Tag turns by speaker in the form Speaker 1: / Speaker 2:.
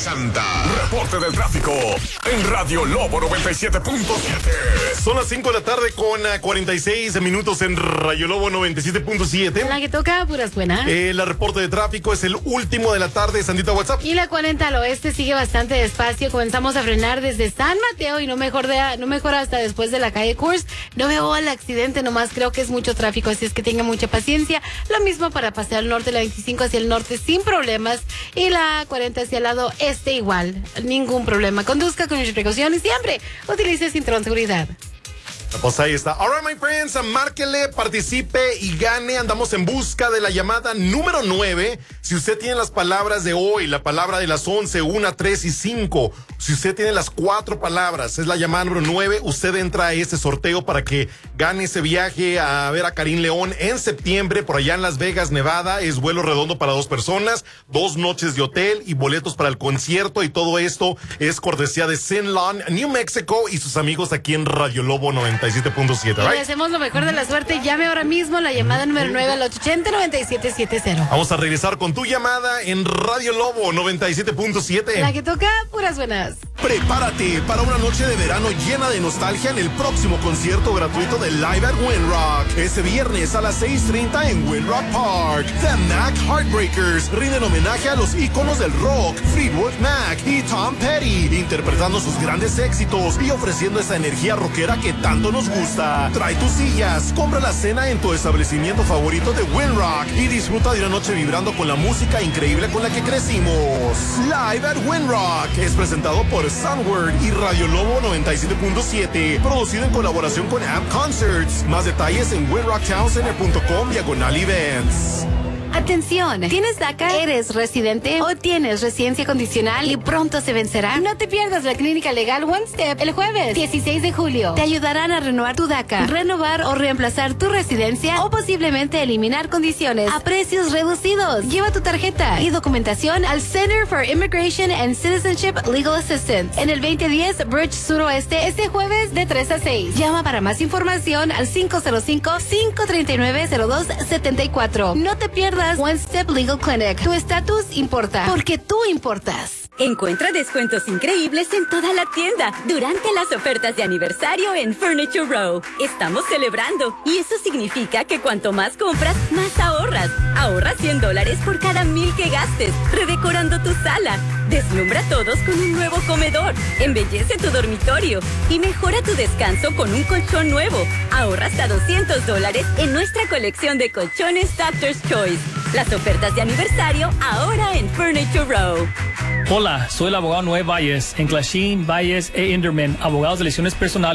Speaker 1: Santa. Reporte del tráfico en Radio Lobo 97.7.
Speaker 2: Son las 5 de la tarde con 46 minutos en Radio Lobo 97.7.
Speaker 3: La que toca, puras buenas.
Speaker 2: El reporte de tráfico es el último de la tarde, Sandita, WhatsApp.
Speaker 3: Y la 40 al oeste sigue bastante despacio. Comenzamos a frenar desde San Mateo y no mejora hasta después de la calle Coors. No veo el accidente, nomás creo que es mucho tráfico, así es que tenga mucha paciencia. Lo mismo para pasar al norte, la 25 hacia el norte sin problemas. Y la 40 hacia el lado este igual, ningún problema. Conduzca con mucha precaución y siempre utilice cinturón de seguridad.
Speaker 2: Pues ahí está. All right, my friends, márquele, participe y gane. Andamos en busca de la llamada número 9. Si usted tiene las palabras de hoy, la palabra de las 11, 1, 3 y 5. Si usted tiene las 4 palabras, es la llamada número 9. Usted entra a este sorteo para que gane ese viaje a ver a Karim León en septiembre por allá en Las Vegas, Nevada. Es vuelo redondo para 2 personas, 2 noches de hotel y boletos para el concierto. Y todo esto es cortesía de Sin Lawn, New Mexico y sus amigos aquí en Radio Lobo 97.7.
Speaker 3: Y le hacemos lo mejor de la suerte. Llame ahora mismo la llamada número 9 al 880-9770.
Speaker 2: Vamos a regresar con tu llamada en Radio Lobo 97.7.
Speaker 3: La que toca, puras buenas.
Speaker 4: Prepárate para una noche de verano llena de nostalgia en el próximo concierto gratuito de Live at Windrock. Este viernes a las 6:30 en Windrock Park. The Mac Heartbreakers rinden homenaje a los íconos del rock, Fleetwood Mac y Tom Petty, interpretando sus grandes éxitos y ofreciendo esa energía rockera que tanto nos gusta. Trae tus sillas, compra la cena en tu establecimiento favorito de Windrock y disfruta de una noche vibrando con la música increíble con la que crecimos. Live at Windrock es presentado por Sunward y Radio Lobo 97.7, producido en colaboración con Amp Concerts. Más detalles en windrocktowncenter.com/events.
Speaker 3: Atención, ¿tienes DACA? ¿Eres residente o tienes residencia condicional y pronto se vencerá? No te pierdas la clínica legal One Step el jueves 16 de julio. Te ayudarán a renovar tu DACA, renovar o reemplazar tu residencia o posiblemente eliminar condiciones a precios reducidos. Lleva tu tarjeta y documentación al Center for Immigration and Citizenship Legal Assistance en el 2010 Bridge Suroeste este jueves de 3 a 6. Llama para más información al 505-539-0274. No te pierdas One Step Legal Clinic. Tu estatus importa, porque tú importas.
Speaker 5: Encuentra descuentos increíbles en toda la tienda durante las ofertas de aniversario en Furniture Row. Estamos celebrando y eso significa que cuanto más compras, más ahorras. Ahorra $100 por cada 1,000 que gastes, redecorando tu sala. Deslumbra a todos con un nuevo comedor. Embellece tu dormitorio y mejora tu descanso con un colchón nuevo. Ahorra hasta $200 en nuestra colección de colchones Doctor's Choice. Las ofertas de aniversario ahora en Furniture Row.
Speaker 6: Hola, soy el abogado Noé Valles, en Clashin, Valles e Inderman, abogados de lesiones personales.